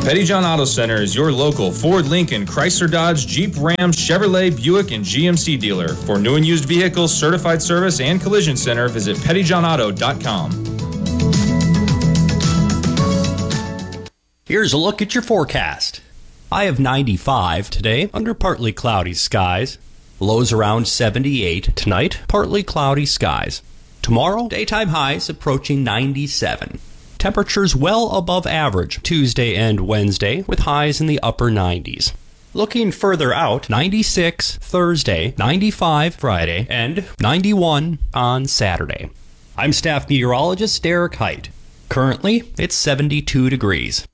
Petty John Auto Center is your local Ford, Lincoln, Chrysler, Dodge, Jeep, Ram, Chevrolet, Buick, and GMC dealer. For new and used vehicles, certified service, and collision center, visit pettyjohnauto.com. Here's a look at your forecast. High of 95 today, under partly cloudy skies. Lows around 78 tonight, partly cloudy skies. Tomorrow, daytime highs approaching 97. Temperatures well above average Tuesday and Wednesday, with highs in the upper 90s. Looking further out, 96 Thursday, 95 Friday, and 91 on Saturday. I'm staff meteorologist Derek Height. Currently, it's 72 degrees.